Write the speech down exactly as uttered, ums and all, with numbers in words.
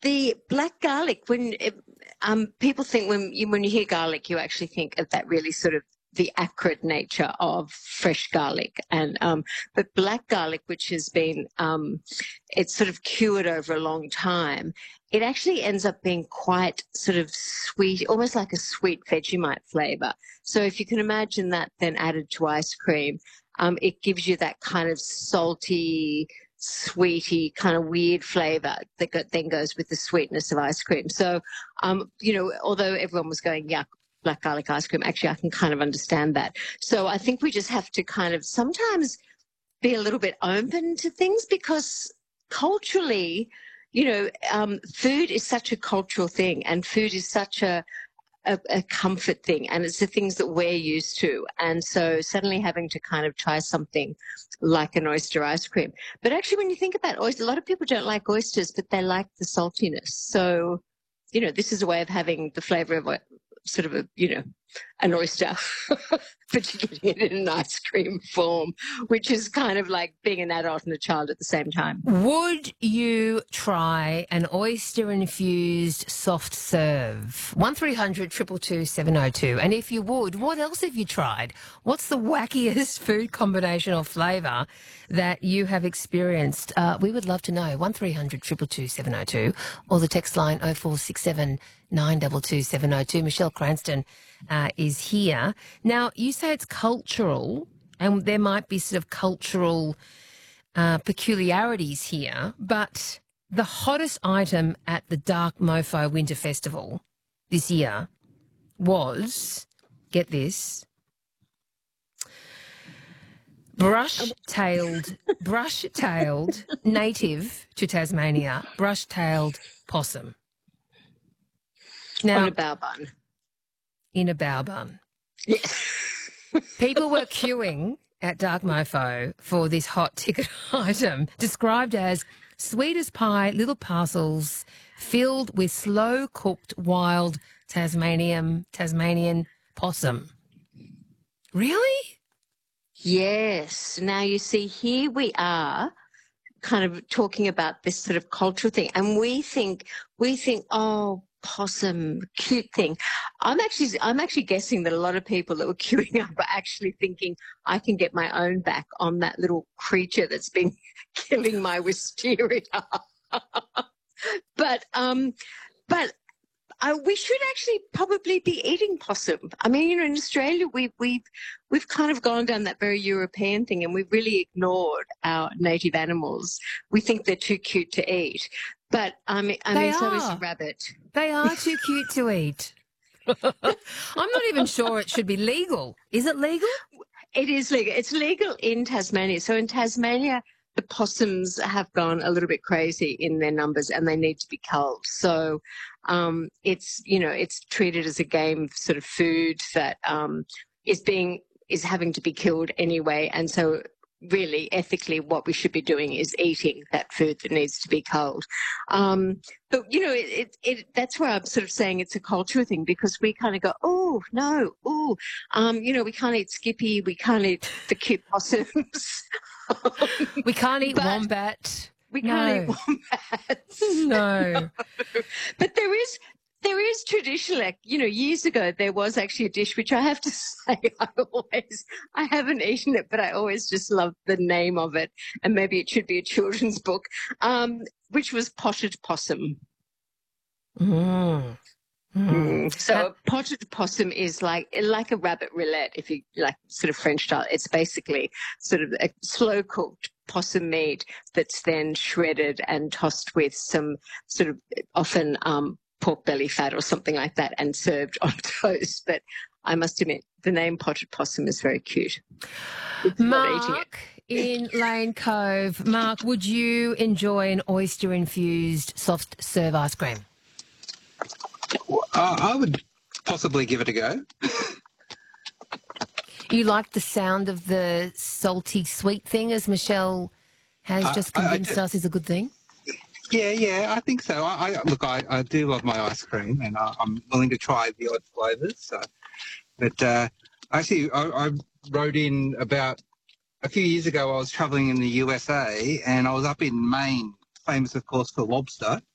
the black garlic, when it, um, people think when you, when you hear garlic, you actually think of that really sort of the acrid nature of fresh garlic. And um, but black garlic, which has been um, it's sort of cured over a long time, it actually ends up being quite sort of sweet, almost like a sweet Vegemite flavour. So if you can imagine that then added to ice cream, um, it gives you that kind of salty, sweety, kind of weird flavour that go, then goes with the sweetness of ice cream. So, um, you know, although everyone was going, yuck, black garlic ice cream, actually I can kind of understand that. So I think we just have to kind of sometimes be a little bit open to things, because culturally, you know, um, food is such a cultural thing, and food is such a, a, a comfort thing, and it's the things that we're used to. And so suddenly having to kind of try something like an oyster ice cream. But actually, when you think about oysters, a lot of people don't like oysters, but they like the saltiness. So, you know, this is a way of having the flavour of sort of a, you know, an oyster, but you're getting it in an ice cream form, which is kind of like being an adult and a child at the same time. Would you try an oyster-infused soft serve? one three hundred two two two seven oh two. And if you would, what else have you tried? What's the wackiest food combination or flavour that you have experienced? Uh, we would love to know. one three hundred two two two seven oh two or the text line oh four six seven nine two two seven oh two. Michelle Cranston uh, is here. Now, you say it's cultural, and there might be sort of cultural uh, peculiarities here, but the hottest item at the Dark Mofo Winter Festival this year was, get this, brush-tailed, brush-tailed, native to Tasmania, brush-tailed possum. Now, on a bao bun. In a bao bun. Yes. People were queuing at Dark Mofo for this hot ticket item, described as sweet as pie, little parcels filled with slow-cooked wild Tasmanian, Tasmanian possum. Really? Yes. Now, you see, here we are kind of talking about this sort of cultural thing, and we think, we think, oh, possum, cute thing. I'm actually, I'm actually guessing that a lot of people that were queuing up are actually thinking, I can get my own back on that little creature that's been killing my wisteria. but, um, but I, we should actually probably be eating possum. I mean, you know, in Australia, we've we've we've kind of gone down that very European thing, and we've really ignored our native animals. We think they're too cute to eat. But I mean, I They mean, so are. is a rabbit. They are too cute to eat. I'm not even sure it should be legal. Is it legal? It is legal. It's legal in Tasmania. So in Tasmania, the possums have gone a little bit crazy in their numbers, and they need to be culled. So um, it's, you know, it's treated as a game sort of food that um, is being is having to be killed anyway. And so really, ethically, what we should be doing is eating that food that needs to be culled. Um, but, you know, it, it, it, that's where I'm sort of saying it's a cultural thing, because we kind of go, oh, no, oh, um, you know, we can't eat Skippy, we can't eat the cute possums. We can't eat But wombat. We No. can't eat wombats. No. No. But there is there is traditional, like, you know, years ago there was actually a dish which I have to say I always, I haven't eaten it, but I always just love the name of it, and maybe it should be a children's book, um, which was potted possum. Mm. Mm. Mm. So Uh, a potted possum is like like a rabbit roulette, if you like, sort of French style. It's basically sort of a slow cooked possum meat that's then shredded and tossed with some sort of often um, pork belly fat or something like that, and served on toast. But I must admit, the name potted possum is very cute. It's not eating it. Mark in Lane Cove. Mark, would you enjoy an oyster-infused soft serve ice cream? Uh, I would possibly give it a go. You like the sound of the salty sweet thing, as Michelle has Uh, just I- I convinced do. us is a good thing? Yeah, yeah, I think so. I, I look, I, I do love my ice cream, and I, I'm willing to try the odd flavours. So, but uh, actually, I, I wrote in about a few years ago. I was travelling in the U S A, and I was up in Maine, famous, of course, for lobster.